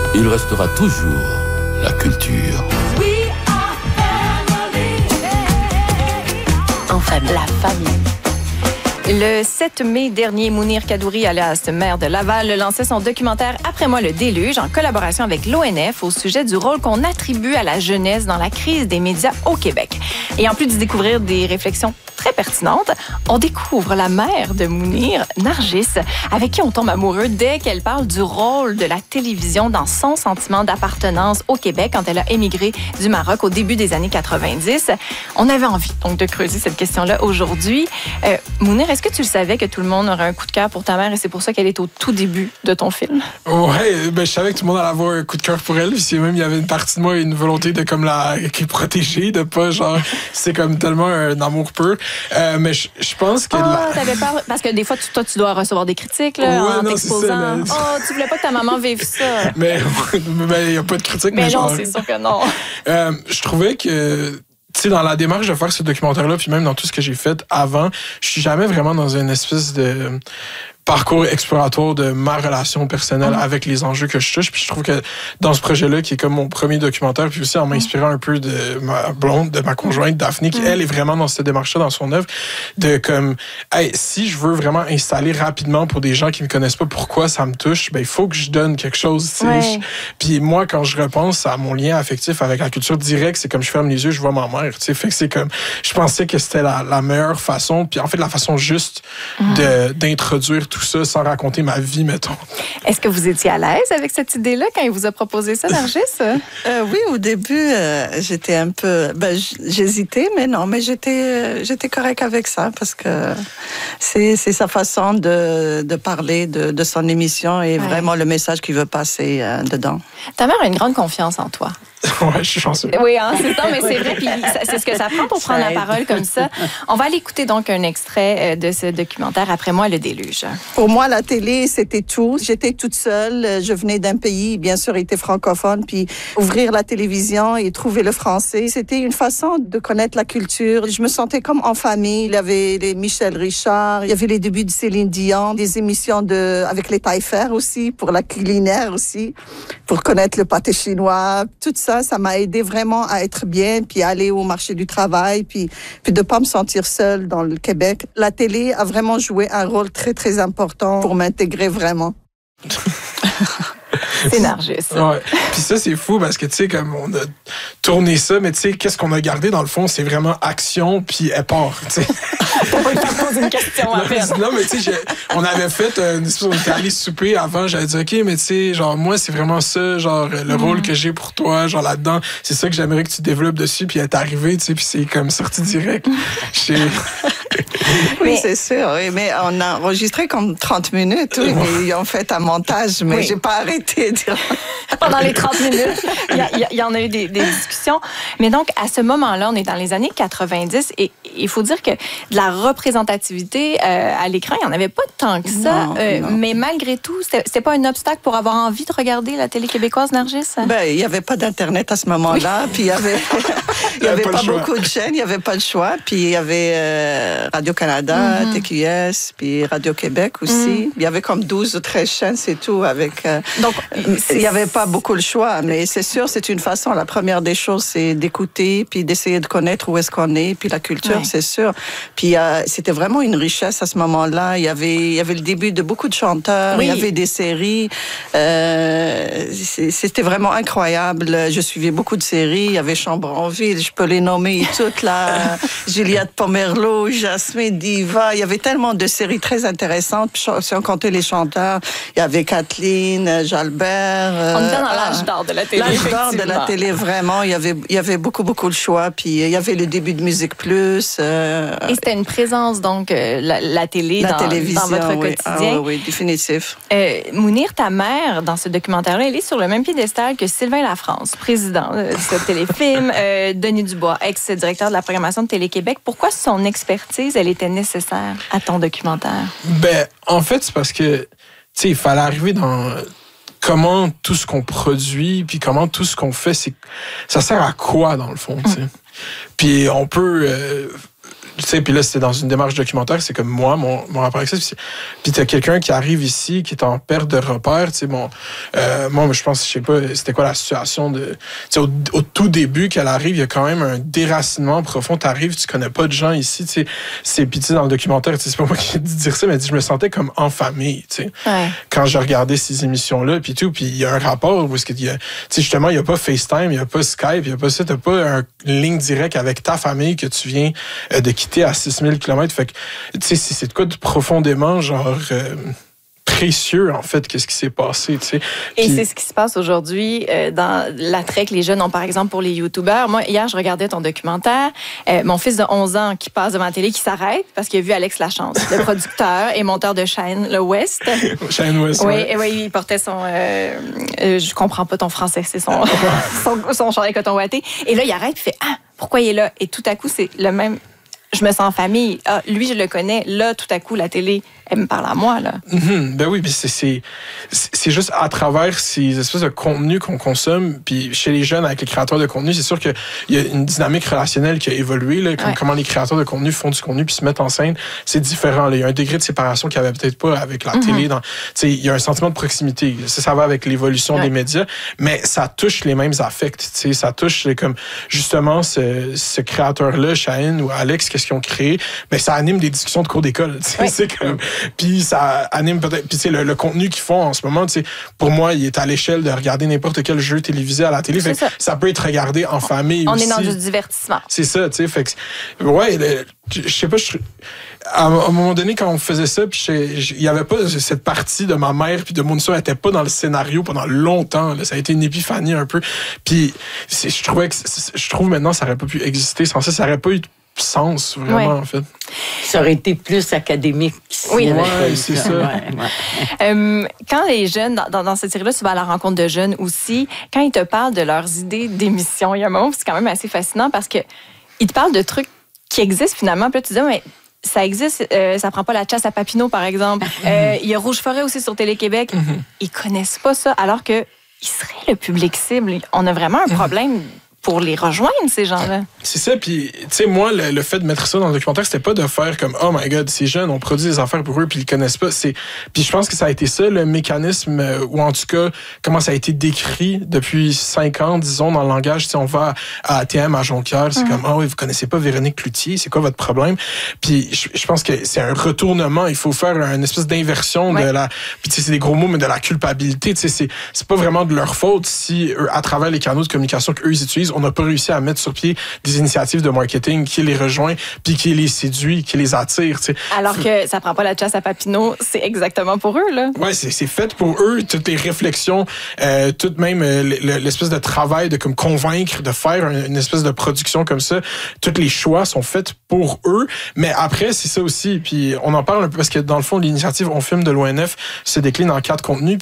il restera toujours la culture. En famille. La famille. Le 7 mai dernier, Mounir Kadouri, alias maire de Laval, lançait son documentaire « Après moi, le déluge » en collaboration avec l'ONF au sujet du rôle qu'on attribue à la jeunesse dans la crise des médias au Québec. Et en plus de découvrir des réflexions très pertinentes, on découvre la mère de Mounir, Nargis, avec qui on tombe amoureux dès qu'elle parle du rôle de la télévision dans son sentiment d'appartenance au Québec quand elle a émigré du Maroc au début des années 90. On avait envie donc de creuser cette question-là aujourd'hui. Mounir, est-ce que tu le savais que tout le monde aurait un coup de cœur pour ta mère et c'est pour ça qu'elle est au tout début de ton film? Ouais, je savais que tout le monde allait avoir un coup de cœur pour elle. Puis même, il y avait une partie de moi, une volonté de comme la protéger, de pas genre, c'est comme tellement un amour pur. Mais je pense que... t'avais peur, parce que des fois, toi, tu dois recevoir des critiques là, en t'exposant. Tu voulais pas que ta maman vive ça. Mais il n'y a pas de critique. Mais non, c'est sûr que non. Je trouvais que... Tu sais, dans la démarche de faire ce documentaire-là, puis même dans tout ce que j'ai fait avant, je suis jamais vraiment dans une espèce de parcours exploratoire de ma relation personnelle avec les enjeux que je touche. Puis je trouve que dans ce projet-là, qui est comme mon premier documentaire, puis aussi en m'inspirant un peu de ma blonde, de ma conjointe Daphné, qui elle est vraiment dans cette démarche-là, dans son œuvre, de comme, hey, si je veux vraiment installer rapidement pour des gens qui me connaissent pas pourquoi ça me touche, ben il faut que je donne quelque chose. Puis moi, quand je repense à mon lien affectif avec la culture directe, c'est comme je ferme les yeux, je vois ma mère. Fait que c'est comme, je pensais que c'était la meilleure façon, puis en fait la façon juste d'introduire tout ça sans raconter ma vie, mettons. Est-ce que vous étiez à l'aise avec cette idée-là quand il vous a proposé ça, Nargis? Oui, au début, j'étais un peu... j'hésitais, mais non, mais j'étais correcte avec ça parce que c'est sa façon de parler de son émission et vraiment le message qu'il veut passer dedans. Ta mère a une grande confiance en toi. Ouais, je suis chanceux. Oui, c'est ça, mais c'est vrai. Puis c'est ce que ça prend pour prendre la parole comme ça. On va aller écouter donc un extrait de ce documentaire « Après moi, le déluge ». Pour moi, la télé, c'était tout. J'étais toute seule. Je venais d'un pays, bien sûr, il était francophone. Puis ouvrir la télévision et trouver le français, c'était une façon de connaître la culture. Je me sentais comme en famille. Il y avait les Michel Richard, il y avait les débuts de Céline Dion, des émissions avec les Taillefer aussi, pour la culinaire aussi, pour connaître le pâté chinois, tout ça. Ça m'a aidé vraiment à être bien, puis aller au marché du travail, puis de pas me sentir seule dans le Québec. La télé a vraiment joué un rôle très, très important pour m'intégrer vraiment. C'est Nargis. Ouais. Puis ça, c'est fou parce que, tu sais, comme on a tourné ça, mais tu sais, qu'est-ce qu'on a gardé dans le fond, c'est vraiment action puis elle part, tu sais. Faut pas lui faire poser une question à peine. Non, mais tu sais, on avait fait une espèce, on était allé souper avant, j'avais dit, OK, mais tu sais, genre, moi, c'est vraiment ça, genre, le rôle que j'ai pour toi, genre, là-dedans, c'est ça que j'aimerais que tu développes dessus, puis elle est arrivée, tu sais, puis c'est comme sorti direct. Oui, c'est sûr, oui, mais on a enregistré comme 30 minutes, oui, mais ils ont fait un montage, mais j'ai pas arrêté. Pendant les 30 minutes, il y en a eu des discussions. Mais donc, à ce moment-là, on est dans les années 90 et il faut dire que de la représentativité à l'écran, il n'y en avait pas tant que ça. Non. Mais malgré tout, c'était pas un obstacle pour avoir envie de regarder la télé québécoise, Nargis? Il n'y avait pas d'Internet à ce moment-là. Puis il y avait pas beaucoup de chaînes, il n'y avait pas de choix. Puis il y avait Radio-Canada, TQS, puis Radio-Québec aussi. Il y avait comme 12 ou 13 chaînes, c'est tout. Donc, il n'y avait pas beaucoup le choix. Mais c'est sûr, c'est une façon. La première des choses, c'est d'écouter, puis d'essayer de connaître où est-ce qu'on est, puis la culture, c'est sûr. Puis c'était vraiment une richesse à ce moment-là. Il y avait le début de beaucoup de chanteurs, il y avait des séries. C'était vraiment incroyable. Je suivais beaucoup de séries. Il y avait Chambre-en-Ville, je peux les nommer toutes là. Juliette Pomerleau, Jasmine Diva. Il y avait tellement de séries très intéressantes. Puis, si on comptait les chanteurs, il y avait Kathleen, Jalbert. On était dans l'âge d'or de la télé. L'âge d'or de la télé, vraiment. Il y avait beaucoup de choix. Puis il y avait le début de Musique Plus. Et c'était une présence, donc, la télé dans votre quotidien. Oui, définitif. Mounir, ta mère, dans ce documentaire-là, elle est sur le même piédestal que Sylvain Lafrance, président de ce téléfilm, Denis Dubois, ex-directeur de la programmation de Télé-Québec. Pourquoi son expertise, elle était nécessaire à ton documentaire? En fait, c'est parce que, tu sais, il fallait arriver dans comment tout ce qu'on produit, puis comment tout ce qu'on fait, ça sert à quoi, dans le fond, tu sais? Puis on peut... tu sais, puis là, c'était dans une démarche documentaire, c'est comme moi, mon rapport avec ça. Puis t'as quelqu'un qui arrive ici, qui est en perte de repère, tu sais, moi, je pense, je sais pas, c'était quoi la situation de... Tu sais, au tout début qu'elle arrive, il y a quand même un déracinement profond. T'arrives, tu connais pas de gens ici, tu sais. Puis, tu sais, dans le documentaire, c'est pas moi qui ai dit dire ça, mais je me sentais comme en famille, tu sais. Ouais. Quand je regardais ces émissions-là, puis tout, puis il y a un rapport où, tu sais, justement, il y a pas FaceTime, il y a pas Skype, il y a pas ça, t'as pas une ligne directe avec ta famille que tu viens de quitter à 6000 km. Fait que, tu sais, c'est de quoi de profondément, genre, précieux, en fait, qu'est-ce qui s'est passé, tu sais. Et c'est ce qui se passe aujourd'hui dans l'attrait que les jeunes ont, par exemple, pour les YouTubeurs. Moi, hier, je regardais ton documentaire. Mon fils de 11 ans qui passe devant la télé, qui s'arrête parce qu'il a vu Alex Lachance, le producteur et monteur de Shine West. Shine West, oui. Oui, il portait son... je comprends pas ton français, c'est son chandail coton ouaté. Et là, il arrête et fait « Ah, pourquoi il est là? » Et tout à coup, c'est le même... Je me sens en famille. Ah, lui, je le connais. Là, tout à coup, la télé, elle me parle à moi, là. Ben oui, puis c'est juste à travers ces espèces de contenus qu'on consomme, puis chez les jeunes, avec les créateurs de contenu, c'est sûr qu'il y a une dynamique relationnelle qui a évolué, là, comment les créateurs de contenu font du contenu puis se mettent en scène, c'est différent, là. Il y a un degré de séparation qu'il n'y avait peut-être pas avec la télé. Il y a un sentiment de proximité. Ça va avec l'évolution des médias, mais ça touche les mêmes affects. Ça touche comme justement ce créateur-là, Shaheen ou Alex, qu'est-ce qu'ils ont créé, ben ça anime des discussions de cours d'école. C'est comme, puis ça anime peut-être, puis le contenu qu'ils font en ce moment, pour moi, il est à l'échelle de regarder n'importe quel jeu télévisé à la télé. Fait ça peut être regardé en famille on aussi. On est dans du divertissement. C'est ça, tu sais. Fait que, ouais, je sais pas, à un moment donné, quand on faisait ça, puis il y avait pas cette partie de ma mère puis de mon histoire, elle était pas dans le scénario pendant longtemps. Là. Ça a été une épiphanie un peu. Puis je trouve maintenant ça aurait pas pu exister sans ça. Ça aurait pas eu de sens, vraiment, en fait. Ça aurait été plus académique. Oui, c'est ça. Quand les jeunes, dans cette série-là, tu vas à la rencontre de jeunes aussi, quand ils te parlent de leurs idées d'émission, il y a un moment où c'est quand même assez fascinant parce qu'ils te parlent de trucs qui existent finalement. Puis là, tu dis, mais ça existe, ça prend pas la chasse à Papineau, par exemple. Il y a Rouge Forêt aussi sur Télé-Québec. Ils connaissent pas ça, alors qu'ils seraient le public cible. On a vraiment un problème pour les rejoindre, ces gens-là. C'est ça, puis, tu sais, moi, le fait de mettre ça dans le documentaire, c'était pas de faire comme « Oh my God, ces jeunes, on produit des affaires pour eux, puis ils connaissent pas. » Puis je pense que ça a été ça, le mécanisme, ou en tout cas, comment ça a été décrit depuis 5 ans, disons, dans le langage. Tu sais, on va à ATM, à Jonquière, c'est comme « Ah oui, vous connaissez pas Véronique Cloutier, c'est quoi votre problème? » Puis je pense que c'est un retournement, il faut faire une espèce d'inversion de la... Puis tu sais, c'est des gros mots, mais de la culpabilité. Tu sais, c'est pas vraiment de leur faute si, à travers les canaux de communication qu'eux, ils utilisent, on n'a pas réussi à mettre sur pied des initiatives de marketing qui les rejoint, puis qui les séduit, qui les attire. T'sais. Alors que ça prend pas la chasse à Papineau, c'est exactement pour eux, là. Ouais, c'est fait pour eux. Toutes les réflexions, tout même l'espèce de travail de comme convaincre, de faire une espèce de production comme ça, tous les choix sont faits pour eux. Mais après, c'est ça aussi. Puis on en parle un peu parce que dans le fond, l'initiative On Filme de l'ONF se décline en 4 contenus.